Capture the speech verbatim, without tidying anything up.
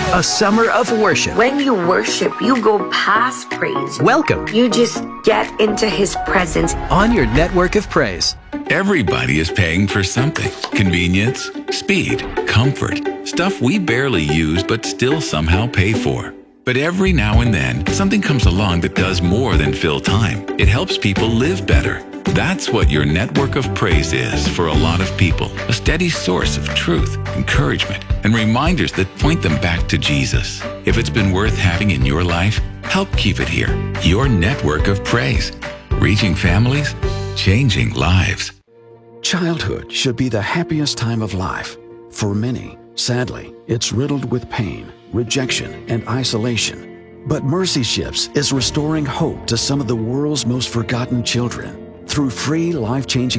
A summer of worship. When you worship, you go past praise. Welcome. You just get into His presence. On your network of praise. Everybody is paying for something. Convenience, speed, comfort, stuff we barely use but still somehow pay for. But every now and then, something comes along that does more than fill time. It helps people live better. That's what your network of praise is for a lot of people. A steady source of truth, encouragement, and reminders that point them back to Jesus. If it's been worth having in your life, help keep it here. Your network of praise. Reaching families, changing lives. Childhood should be the happiest time of life. For many, sadly, it's riddled with pain, rejection, and isolation. But Mercy Ships is restoring hope to some of the world's most forgotten children through free life-changing